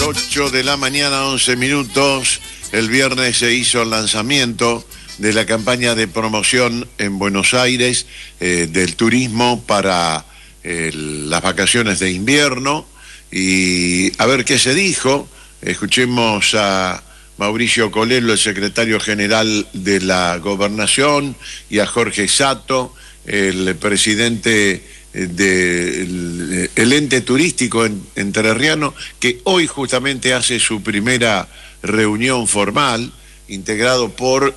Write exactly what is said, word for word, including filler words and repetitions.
ocho de la mañana, once minutos. El viernes se hizo el lanzamiento de la campaña de promoción en Buenos Aires eh, del turismo para eh, las vacaciones de invierno. Y a ver qué se dijo. Escuchemos a Mauricio Colello, el secretario general de la Gobernación, y a Jorge Sato, el presidente del el ente turístico entrerriano, que hoy justamente hace su primera reunión formal, integrado por